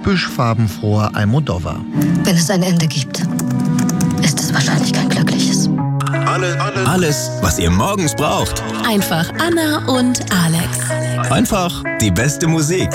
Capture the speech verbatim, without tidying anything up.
typisch farbenfroher Almodovar. Wenn es ein Ende gibt, ist es wahrscheinlich kein glückliches. Alle, alle. Alles, was ihr morgens braucht. Einfach Anna und Alex. Einfach die beste Musik.